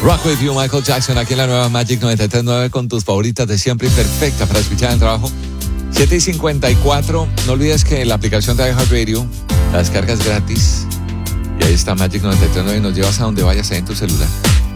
Rock With You, Michael Jackson, aquí en la nueva Magic 93.9 con tus favoritas de siempre y perfecta para escuchar en el trabajo. 7:54. No olvides que la aplicación de iHeartRadio la descargas gratis. Y ahí está Magic 93.9 y nos llevas a donde vayas ahí en tu celular.